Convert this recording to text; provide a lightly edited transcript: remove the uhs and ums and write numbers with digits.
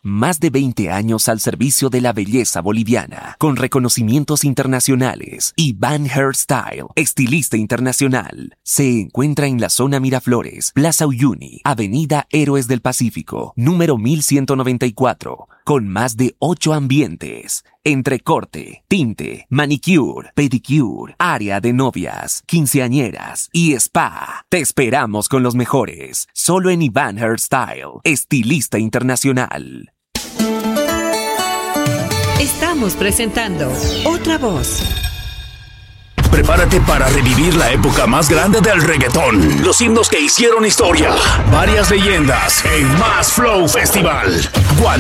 Más de 20 años al servicio de la belleza boliviana, con reconocimientos internacionales. Iván Hairstyle, estilista internacional. Se encuentra en la zona Miraflores, Plaza Uyuni, Avenida Héroes del Pacífico, número 1194, con más de 8 ambientes. Entre corte, tinte, manicure, pedicure, área de novias, quinceañeras y spa. Te esperamos con los mejores. Solo en Iván Hairstyle, estilista internacional. Estamos presentando Otra Voz. Prepárate para revivir la época más grande del reggaetón. Los himnos que hicieron historia. Varias leyendas en Más Flow Festival.